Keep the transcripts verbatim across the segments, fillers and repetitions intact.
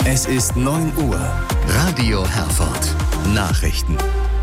Es ist neun Uhr. Radio Herford. Nachrichten.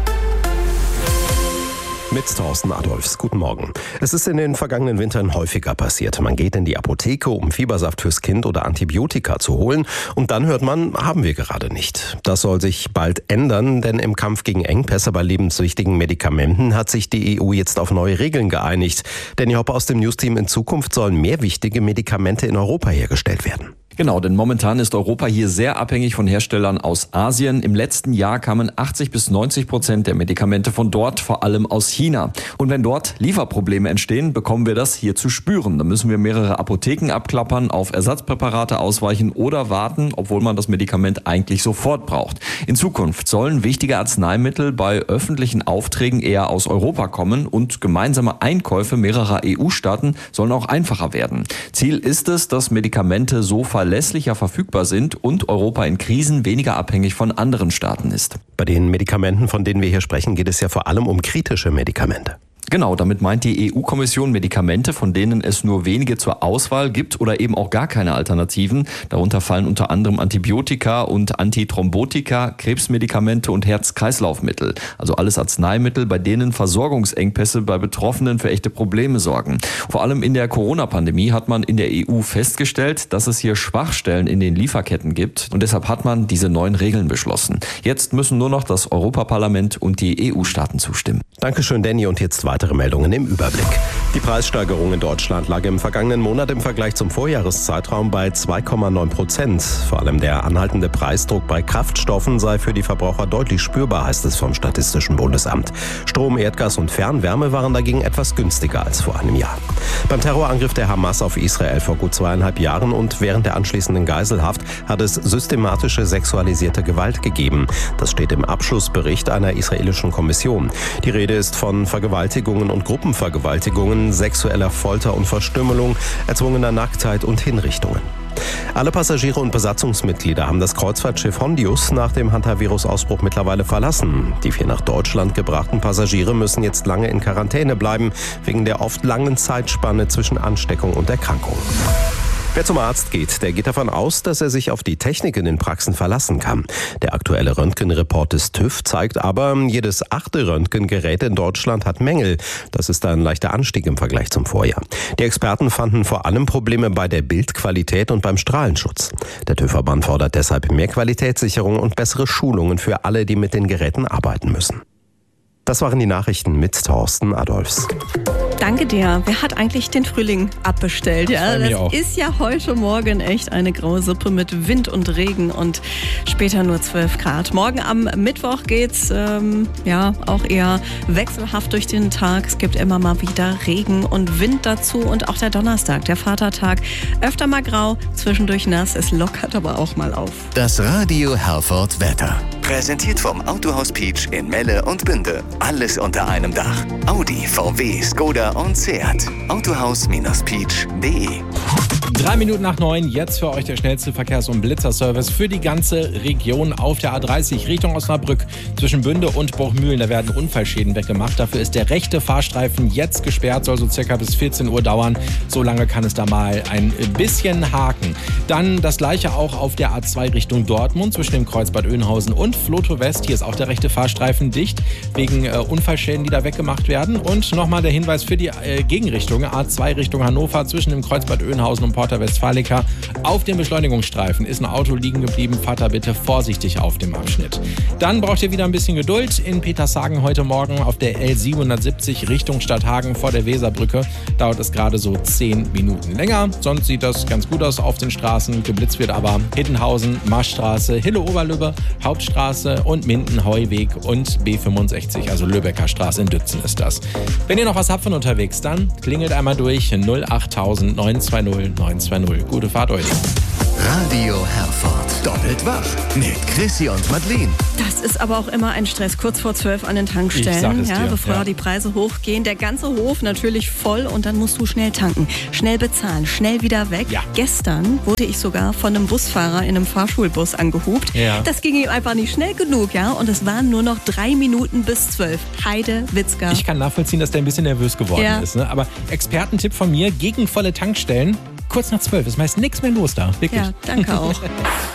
Mit Thorsten Adolfs. Guten Morgen. Es ist in den vergangenen Wintern häufiger passiert. Man geht in die Apotheke, um Fiebersaft fürs Kind oder Antibiotika zu holen. Und dann hört man, haben wir gerade nicht. Das soll sich bald ändern, denn im Kampf gegen Engpässe bei lebenswichtigen Medikamenten hat sich die E U jetzt auf neue Regeln geeinigt. Danny Hoppe aus dem Newsteam: In Zukunft sollen mehr wichtige Medikamente in Europa hergestellt werden. Genau, denn momentan ist Europa hier sehr abhängig von Herstellern aus Asien. Im letzten Jahr kamen achtzig bis neunzig Prozent der Medikamente von dort, vor allem aus China. Und wenn dort Lieferprobleme entstehen, bekommen wir das hier zu spüren. Da müssen wir mehrere Apotheken abklappern, auf Ersatzpräparate ausweichen oder warten, obwohl man das Medikament eigentlich sofort braucht. In Zukunft sollen wichtige Arzneimittel bei öffentlichen Aufträgen eher aus Europa kommen und gemeinsame Einkäufe mehrerer E U-Staaten sollen auch einfacher werden. Ziel ist es, dass Medikamente so verlässlicher verfügbar sind und Europa in Krisen weniger abhängig von anderen Staaten ist. Bei den Medikamenten, von denen wir hier sprechen, geht es ja vor allem um kritische Medikamente. Genau, damit meint die E U-Kommission Medikamente, von denen es nur wenige zur Auswahl gibt oder eben auch gar keine Alternativen. Darunter fallen unter anderem Antibiotika und Antithrombotika, Krebsmedikamente und Herz-Kreislauf-Mittel. Also alles Arzneimittel, bei denen Versorgungsengpässe bei Betroffenen für echte Probleme sorgen. Vor allem in der Corona-Pandemie hat man in der E U festgestellt, dass es hier Schwachstellen in den Lieferketten gibt. Und deshalb hat man diese neuen Regeln beschlossen. Jetzt müssen nur noch das Europaparlament und die E U-Staaten zustimmen. Dankeschön, Danny. Und jetzt weiter. Weitere Meldungen im Überblick. Die Preissteigerung in Deutschland lag im vergangenen Monat im Vergleich zum Vorjahreszeitraum bei zwei Komma neun Prozent. Vor allem der anhaltende Preisdruck bei Kraftstoffen sei für die Verbraucher deutlich spürbar, heißt es vom Statistischen Bundesamt. Strom, Erdgas und Fernwärme waren dagegen etwas günstiger als vor einem Jahr. Beim Terrorangriff der Hamas auf Israel vor gut zweieinhalb Jahren und während der anschließenden Geiselhaft hat es systematische sexualisierte Gewalt gegeben. Das steht im Abschlussbericht einer israelischen Kommission. Die Rede ist von Vergewaltigung und Gruppenvergewaltigungen, sexueller Folter und Verstümmelung, erzwungener Nacktheit und Hinrichtungen. Alle Passagiere und Besatzungsmitglieder haben das Kreuzfahrtschiff Hondius nach dem Hantavirus-Ausbruch mittlerweile verlassen. Die vier nach Deutschland gebrachten Passagiere müssen jetzt lange in Quarantäne bleiben, wegen der oft langen Zeitspanne zwischen Ansteckung und Erkrankung. Wer zum Arzt geht, der geht davon aus, dass er sich auf die Technik in den Praxen verlassen kann. Der aktuelle Röntgenreport des TÜV zeigt aber, jedes achte Röntgengerät in Deutschland hat Mängel. Das ist ein leichter Anstieg im Vergleich zum Vorjahr. Die Experten fanden vor allem Probleme bei der Bildqualität und beim Strahlenschutz. Der TÜV-Verband fordert deshalb mehr Qualitätssicherung und bessere Schulungen für alle, die mit den Geräten arbeiten müssen. Das waren die Nachrichten mit Thorsten Adolfs. Danke dir. Wer hat eigentlich den Frühling abbestellt? Ja, das auch. ist ja heute Morgen echt eine graue Suppe mit Wind und Regen und später nur zwölf Grad. Morgen am Mittwoch geht's ähm, ja auch eher wechselhaft durch den Tag. Es gibt immer mal wieder Regen und Wind dazu und auch der Donnerstag, der Vatertag, öfter mal grau, zwischendurch nass. Es lockert aber auch mal auf. Das Radio Herford Wetter. Präsentiert vom Autohaus Peach in Melle und Bünde. Alles unter einem Dach. Audi, V W, Skoda und Seat. Autohaus Peach punkt de. Drei Minuten nach neun, jetzt für euch der schnellste Verkehrs- und Blitzerservice für die ganze Region auf der A dreißig Richtung Osnabrück. Zwischen Bünde und Bruchmühlen, da werden Unfallschäden weggemacht. Dafür ist der rechte Fahrstreifen jetzt gesperrt, soll so circa bis vierzehn Uhr dauern. So lange kann es da mal ein bisschen haken. Dann das gleiche auch auf der A zwei Richtung Dortmund zwischen dem Kreuz Bad Oeynhausen und Floto West. Hier ist auch der rechte Fahrstreifen dicht wegen äh, Unfallschäden, die da weggemacht werden. Und nochmal der Hinweis für die äh, Gegenrichtung, A zwei Richtung Hannover zwischen dem Kreuz Bad Oeynhausen und Porta Westfalica. Auf dem Beschleunigungsstreifen ist ein Auto liegen geblieben. Fahrt da bitte vorsichtig auf dem Abschnitt. Dann braucht ihr wieder ein bisschen Geduld. In Petershagen heute Morgen auf der L siebenhundertsiebzig Richtung Stadthagen vor der Weserbrücke dauert es gerade so zehn Minuten länger. Sonst sieht das ganz gut aus auf den Straßen. Geblitzt wird aber Hiddenhausen, Marschstraße, Hille-Oberlübbe, Hauptstraße und Minden-Heuweg und B fünfundsechzig, also Lübecker Straße in Dützen ist das. Wenn ihr noch was habt von unterwegs, dann klingelt einmal durch null achttausend neun zwei null neun zwei null. Gute Fahrt euch. Radio Herford. Doppelt wach mit Chrissy und Madeleine. Das ist aber auch immer ein Stress, kurz vor zwölf an den Ich sag Tankstellen, es ja, dir, bevor ja. die Preise hochgehen. Der ganze Hof natürlich voll und dann musst du schnell tanken, schnell bezahlen, schnell wieder weg. Ja. Gestern wurde ich sogar von einem Busfahrer in einem Fahrschulbus angehupt. Ja. Das ging ihm einfach nicht schnell genug, ja, und es waren nur noch drei Minuten bis zwölf. Heide Witzka. Ich kann nachvollziehen, dass der ein bisschen nervös geworden Ja. ist. Ne? Aber Expertentipp von mir, gegen volle Tankstellen, kurz nach zwölf ist meist nichts mehr los da. Wirklich. Ja, danke auch.